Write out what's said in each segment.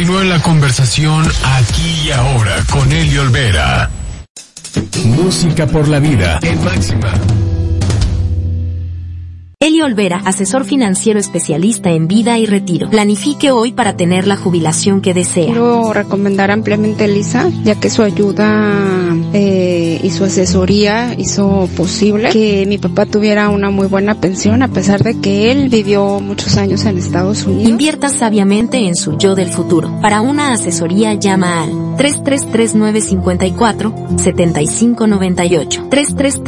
Continúa la conversación aquí y ahora con Eli Olvera. Música por la vida en Máxima. Eli Olvera, asesor financiero especialista en vida y retiro. Planifique hoy para tener la jubilación que desea. Quiero recomendar ampliamente a Elisa, ya que su ayuda y su asesoría hizo posible que mi papá tuviera una muy buena pensión, a pesar de que él vivió muchos años en Estados Unidos. Invierta sabiamente en su yo del futuro. Para una asesoría llama al 333-954-7598.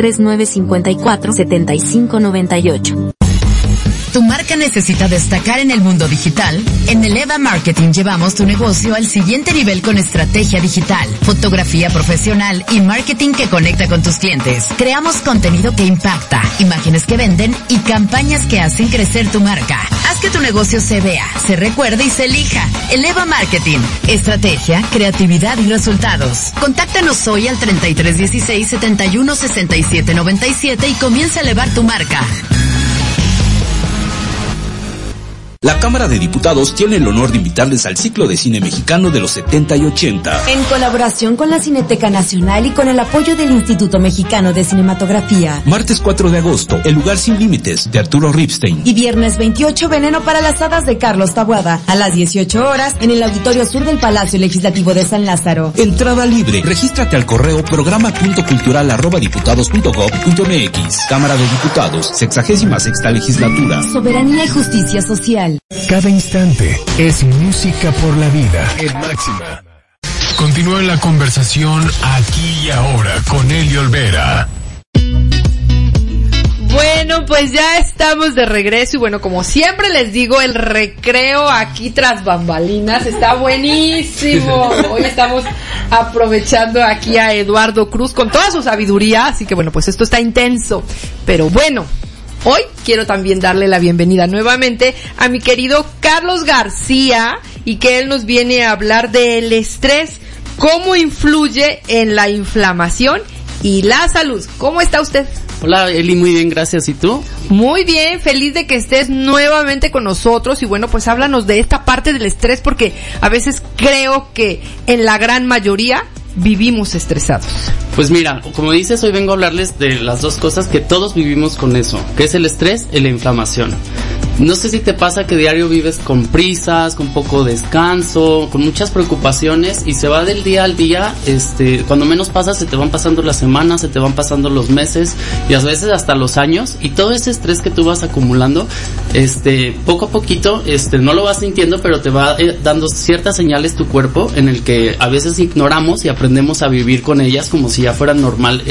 333-954-7598. ¿Tu marca necesita destacar en el mundo digital? En Eleva Marketing llevamos tu negocio al siguiente nivel con estrategia digital, fotografía profesional y marketing que conecta con tus clientes. Creamos contenido que impacta, imágenes que venden y campañas que hacen crecer tu marca. Haz que tu negocio se vea, se recuerde y se elija. Eleva Marketing. Estrategia, creatividad y resultados. Contáctanos hoy al 3316-716797 y comienza a elevar tu marca. La Cámara de Diputados tiene el honor de invitarles al ciclo de cine mexicano de los 70 y 80. En colaboración con la Cineteca Nacional y con el apoyo del Instituto Mexicano de Cinematografía. Martes 4 de agosto, El lugar sin límites, de Arturo Ripstein. Y viernes 28, Veneno para las hadas, de Carlos Taboada, a las 18 horas, en el Auditorio Sur del Palacio Legislativo de San Lázaro. Entrada libre. Regístrate al correo programa.cultural@diputados.gov.mx. Cámara de Diputados, 66ª Legislatura. Soberanía y justicia social. Cada instante es música por la vida en Máxima. Continúa la conversación aquí y ahora con Eli Olvera. Bueno, pues ya estamos de regreso y bueno, como siempre les digo, el recreo aquí tras bambalinas está buenísimo. Hoy estamos aprovechando aquí a Eduardo Cruz con toda su sabiduría, así que bueno, pues esto está intenso. Pero bueno, hoy quiero también darle la bienvenida nuevamente a mi querido Carlos García y que él nos viene a hablar del estrés, cómo influye en la inflamación y la salud. ¿Cómo está usted? Hola Eli, muy bien, gracias. ¿Y tú? Muy bien, feliz de que estés nuevamente con nosotros y bueno, pues háblanos de esta parte del estrés porque a veces creo que en la gran mayoría vivimos estresados. Pues mira, como dices, hoy vengo a hablarles de las dos cosas que todos vivimos con eso, que es el estrés y la inflamación. No sé si te pasa que diario vives con prisas, con poco descanso, con muchas preocupaciones y se va del día al día, cuando menos pasa se te van pasando las semanas, se te van pasando los meses y a veces hasta los años y todo ese estrés que tú vas acumulando, poco a poquito, no lo vas sintiendo, pero te va dando ciertas señales tu cuerpo en el que a veces ignoramos y aprendemos a vivir con ellas como si ya fuera normal,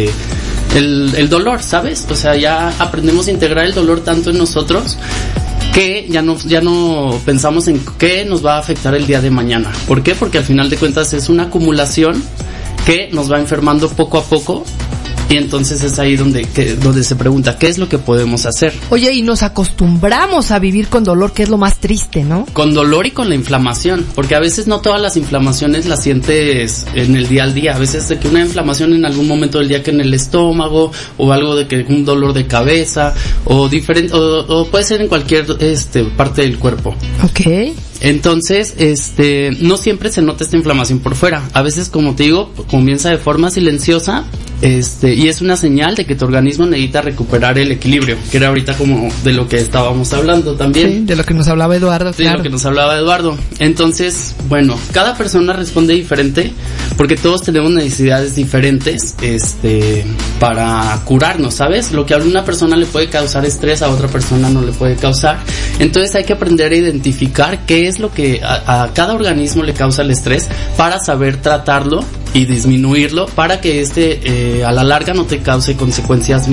el dolor, ¿sabes? O sea, ya aprendemos a integrar el dolor tanto en nosotros que ya no pensamos en qué nos va a afectar el día de mañana. ¿Por qué? Porque al final de cuentas es una acumulación que nos va enfermando poco a poco. Y entonces es ahí donde se pregunta, ¿qué es lo que podemos hacer? Oye, y nos acostumbramos a vivir con dolor, que es lo más triste, ¿no? Con dolor y con la inflamación, porque a veces no todas las inflamaciones las sientes en el día al día. A veces de que una inflamación en algún momento del día que en el estómago, o algo de que un dolor de cabeza, o diferente, o puede ser en cualquier parte del cuerpo. Okay. Entonces, no siempre se nota esta inflamación por fuera. A veces, como te digo, comienza de forma silenciosa, y es una señal de que tu organismo necesita recuperar el equilibrio, que era ahorita como de lo que estábamos hablando también. Sí, de lo que nos hablaba Eduardo, sí, claro. De lo que nos hablaba Eduardo. Entonces, bueno, cada persona responde diferente, porque todos tenemos necesidades diferentes, para curarnos, ¿sabes? Lo que a una persona le puede causar estrés, a otra persona no le puede causar. Entonces hay que aprender a identificar qué es lo que a cada organismo le causa el estrés para saber tratarlo y disminuirlo para que a la larga no te cause consecuencias